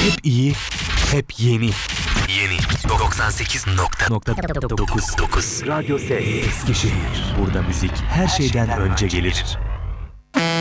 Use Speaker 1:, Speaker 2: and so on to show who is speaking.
Speaker 1: Hep iyi, hep yeni.
Speaker 2: Yeni 98.9
Speaker 1: Radyo Ses. Eskişehir. Burada müzik her şeyden önce gelir.